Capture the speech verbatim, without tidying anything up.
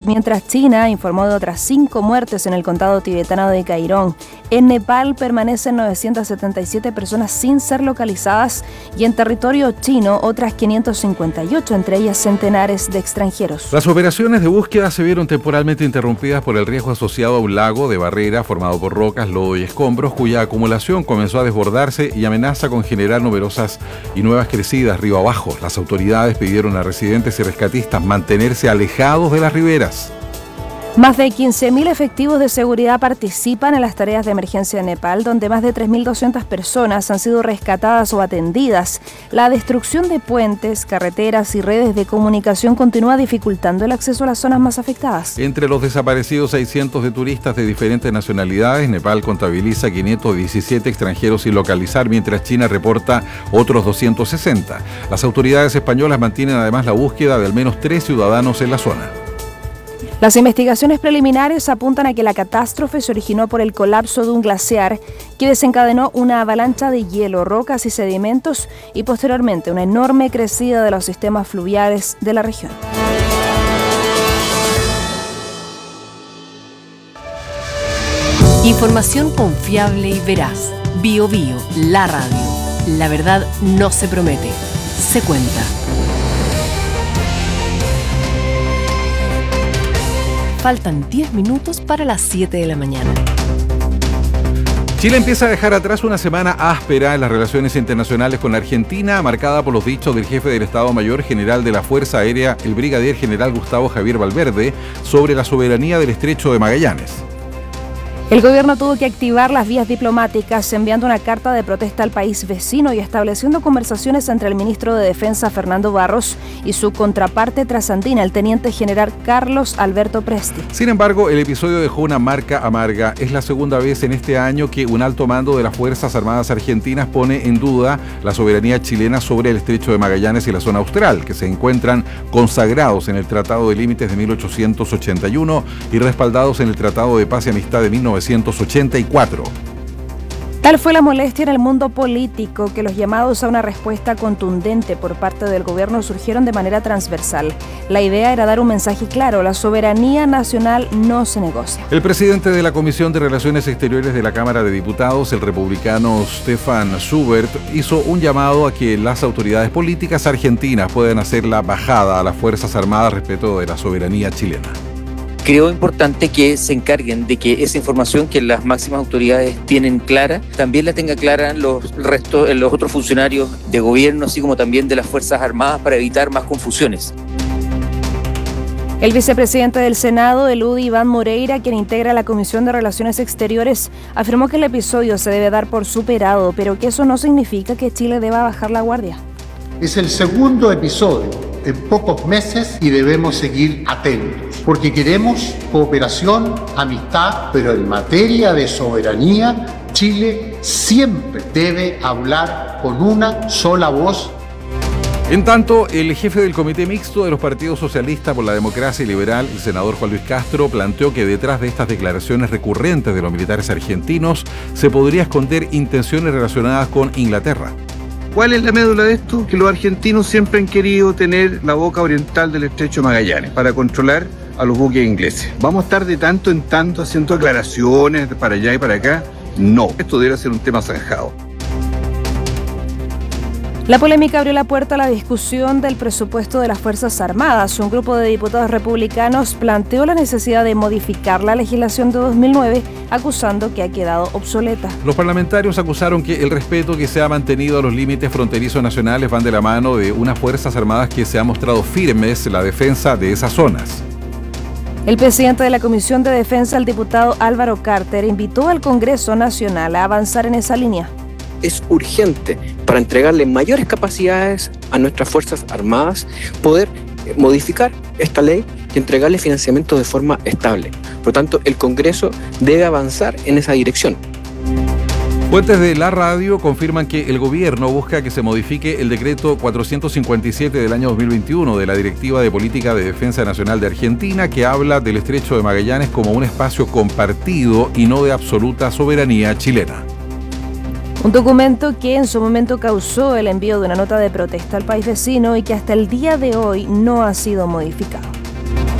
mientras China informó de otras cinco muertes en el condado tibetano de Cairón. En Nepal permanecen novecientas setenta y siete personas sin ser localizadas y en territorio chino otras quinientas cincuenta y ocho, entre ellas centenares de extranjeros. Las operaciones de búsqueda se vieron temporalmente interrumpidas por el riesgo asociado a un lago de barrera formado por rocas, lodo y escombros, cuya acumulación comenzó a desbordarse y amenaza con generar numerosas y nuevas crecidas río abajo. Las autoridades pidieron a residentes y rescatistas mantenerse alejados de las riberas. Más de quince mil efectivos de seguridad participan en las tareas de emergencia en Nepal, donde más de tres mil doscientas personas han sido rescatadas o atendidas. La destrucción de puentes, carreteras y redes de comunicación continúa dificultando el acceso a las zonas más afectadas. Entre los desaparecidos hay cientos de turistas de diferentes nacionalidades. Nepal contabiliza quinientos diecisiete extranjeros sin localizar, mientras China reporta otros doscientos sesenta. Las autoridades españolas mantienen además la búsqueda de al menos tres ciudadanos en la zona. Las investigaciones preliminares apuntan a que la catástrofe se originó por el colapso de un glaciar que desencadenó una avalancha de hielo, rocas y sedimentos y posteriormente una enorme crecida de los sistemas fluviales de la región. Información confiable y veraz. Bio Bio, la radio. La verdad no se promete, se cuenta. Faltan diez minutos para las siete de la mañana. Chile empieza a dejar atrás una semana áspera en las relaciones internacionales con la Argentina, marcada por los dichos del jefe del Estado Mayor General de la Fuerza Aérea, el brigadier general Gustavo Javier Valverde, sobre la soberanía del Estrecho de Magallanes. El gobierno tuvo que activar las vías diplomáticas enviando una carta de protesta al país vecino y estableciendo conversaciones entre el ministro de Defensa Fernando Barros y su contraparte trasandina, el teniente general Carlos Alberto Presti. Sin embargo, el episodio dejó una marca amarga. Es la segunda vez en este año que un alto mando de las Fuerzas Armadas Argentinas pone en duda la soberanía chilena sobre el Estrecho de Magallanes y la zona austral, que se encuentran consagrados en el Tratado de Límites de mil ochocientos ochenta y uno y respaldados en el Tratado de Paz y Amistad de mil novecientos ochenta y cuatro. Tal fue la molestia en el mundo político que los llamados a una respuesta contundente por parte del gobierno surgieron de manera transversal. La idea era dar un mensaje claro: la soberanía nacional no se negocia. El presidente de la Comisión de Relaciones Exteriores de la Cámara de Diputados, el republicano Stefan Schubert, hizo un llamado a que las autoridades políticas argentinas puedan hacer la bajada a las Fuerzas Armadas respecto de la soberanía chilena. Creo importante que se encarguen de que esa información que las máximas autoridades tienen clara, también la tenga clara los restos, los otros funcionarios de gobierno, así como también de las Fuerzas Armadas, para evitar más confusiones. El vicepresidente del Senado, el U D I, Iván Moreira, quien integra la Comisión de Relaciones Exteriores, afirmó que el episodio se debe dar por superado, pero que eso no significa que Chile deba bajar la guardia. Es el segundo episodio en pocos meses y debemos seguir atentos, porque queremos cooperación, amistad, pero en materia de soberanía, Chile siempre debe hablar con una sola voz. En tanto, el jefe del Comité Mixto de los Partidos Socialista por la Democracia y Liberal, el senador Juan Luis Castro, planteó que detrás de estas declaraciones recurrentes de los militares argentinos se podría esconder intenciones relacionadas con Inglaterra. ¿Cuál es la médula de esto? Que los argentinos siempre han querido tener la boca oriental del Estrecho de Magallanes para controlar a los buques ingleses. ¿Vamos a estar de tanto en tanto haciendo aclaraciones para allá y para acá? No, esto debe ser un tema zanjado. La polémica abrió la puerta a la discusión del presupuesto de las Fuerzas Armadas. Un grupo de diputados republicanos planteó la necesidad de modificar la legislación de dos mil nueve, acusando que ha quedado obsoleta. Los parlamentarios acusaron que el respeto que se ha mantenido a los límites fronterizos nacionales van de la mano de unas Fuerzas Armadas que se han mostrado firmes en la defensa de esas zonas. El presidente de la Comisión de Defensa, el diputado Álvaro Carter, invitó al Congreso Nacional a avanzar en esa línea. Es urgente para entregarle mayores capacidades a nuestras Fuerzas Armadas, poder modificar esta ley y entregarle financiamiento de forma estable. Por lo tanto, el Congreso debe avanzar en esa dirección. Fuentes de la radio confirman que el gobierno busca que se modifique el decreto cuatrocientos cincuenta y siete del año dos mil veintiuno de la Directiva de Política de Defensa Nacional de Argentina, que habla del Estrecho de Magallanes como un espacio compartido y no de absoluta soberanía chilena. Un documento que en su momento causó el envío de una nota de protesta al país vecino y que hasta el día de hoy no ha sido modificado.